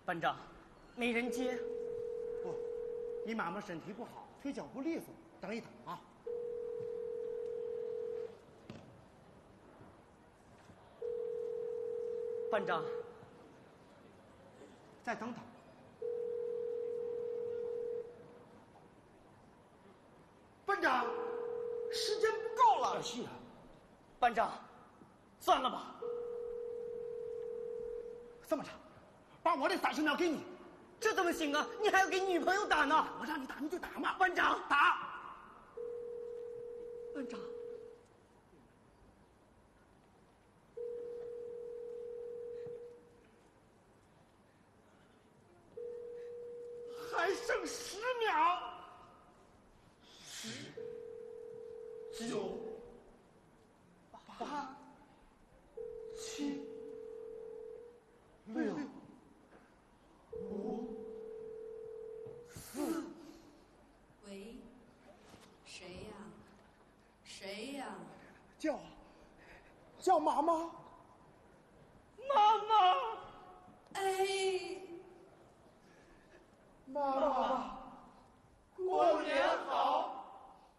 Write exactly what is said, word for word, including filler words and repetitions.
班长，没人接。 不，你妈妈身体不好，腿脚不利索，等一等啊。 班长， 再等等。班长，时间不够了。是啊， 班长，算了吧。 这么着，把我的三十秒给你。 这怎么行啊？你还要给女朋友打呢。 我让你打你就打嘛。 班长， 打。 班长。 还剩十秒，十、九、八、七、六、五、四。 喂，谁呀？谁呀？ 叫，叫妈妈。 妈妈。 哎。